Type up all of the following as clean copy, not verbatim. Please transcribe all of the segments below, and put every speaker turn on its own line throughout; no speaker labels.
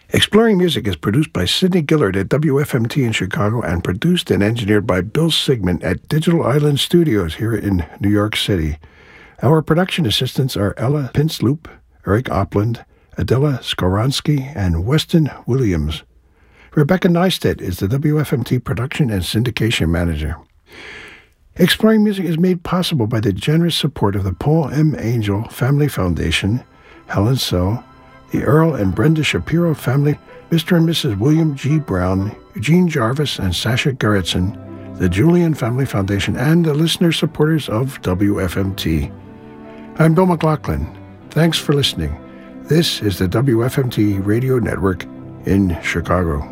Exploring Music is produced by Sidney Gillard at WFMT in Chicago and produced and engineered by Bill Sigmund at Digital Island Studios here in New York City. Our production assistants are Ella Pinsloop, Eric Opland, Adela Skoronsky, and Weston Williams. Rebecca Neistat is the WFMT production and syndication manager. Exploring Music is made possible by the generous support of the Paul M. Angel Family Foundation, Helen So, the Earl and Brenda Shapiro family, Mr. and Mrs. William G. Brown, Eugene Jarvis, and Sasha Gerritsen, the Julian Family Foundation, and the listener supporters of WFMT. I'm Bill McLaughlin. Thanks for listening. This is the WFMT Radio Network in Chicago.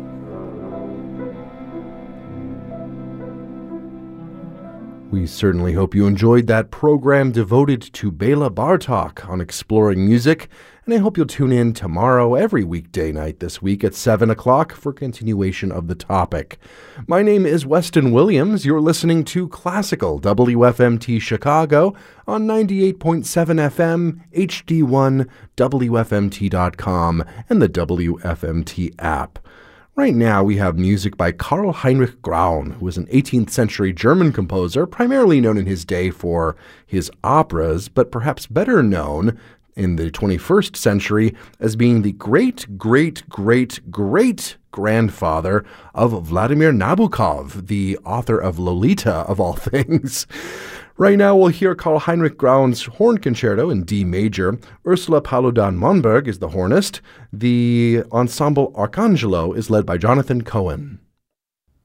We certainly hope you enjoyed that program devoted to Bela Bartok on exploring music, and I hope you'll tune in tomorrow every weekday night this week at 7 o'clock for continuation of the topic. My name is Weston Williams. You're listening to Classical WFMT Chicago on 98.7 FM, HD1, WFMT.com, and the WFMT app. Right now, we have music by Karl Heinrich Graun, who was an 18th century German composer, primarily known in his day for his operas, but perhaps better known in the 21st century as being the great-great-great-great-grandfather of Vladimir Nabokov, the author of Lolita, of all things. Right now, we'll hear Karl Heinrich Graun's Horn Concerto in D major. Ursula Paludan-Monberg is the hornist. The ensemble Arcangelo is led by Jonathan Cohen.